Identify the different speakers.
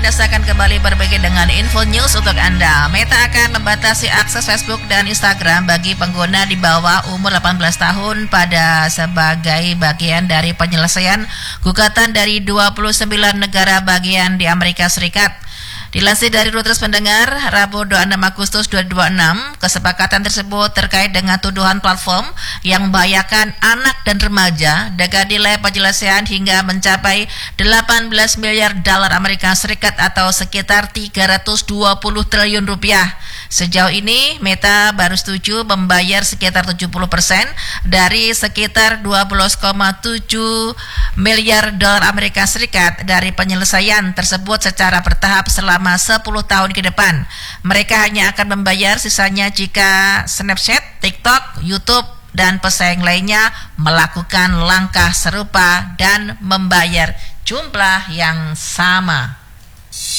Speaker 1: Anda akan kembali berbagi dengan info news untuk Anda. Meta akan membatasi akses Facebook dan Instagram bagi pengguna di bawah umur 18 tahun pada sebagai bagian dari penyelesaian gugatan dari 29 negara bagian di Amerika Serikat. Dilansir dari Reuters pendengar, Rabu 26 Agustus 2026, kesepakatan tersebut terkait dengan tuduhan platform yang membahayakan anak dan remaja dengan nilai penyelesaian hingga mencapai 18 miliar dolar Amerika Serikat atau sekitar 320 triliun rupiah. Sejauh ini, Meta baru setuju membayar sekitar 70% dari sekitar 12,7 miliar dolar Amerika Serikat dari penyelesaian tersebut secara bertahap selama 10 tahun ke depan. Mereka hanya akan membayar sisanya jika Snapchat, TikTok, YouTube, dan pesaing lainnya melakukan langkah serupa dan membayar jumlah yang sama.